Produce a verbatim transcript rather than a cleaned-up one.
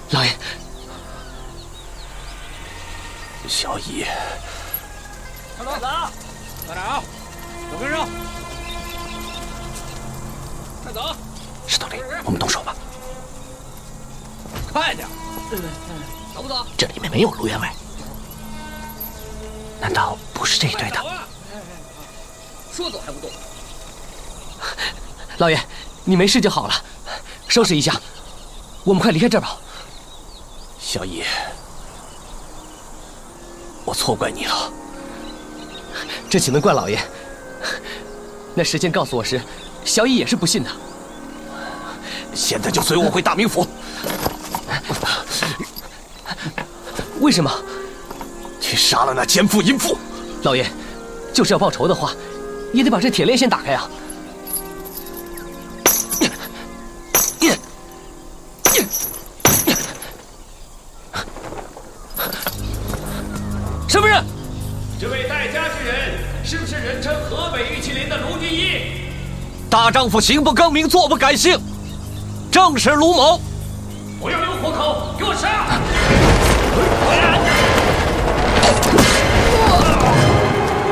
老爷， 小乙， 快走！快点啊！有跟上！快走！ 石头林，我们动手吧。 快点！走不走？ 这里面没有卢员外，难道不是这一队的？ 说走还不动！ 老爷，你没事就好了，收拾一下，我们快离开这儿吧。 小乙，我错怪你了。 这岂能怪老爷？那时间告诉我时，小乙也是不信的。 现在就随我回大名府。 为什么？ 去杀了那奸夫淫妇！ 老爷，就是要报仇的话，也得把这铁链先打开啊！身份证。 这位戴家之人，是不是人称河北玉麒麟的卢俊义？ 大丈夫行不更名，坐不改姓，正是卢某。 不用。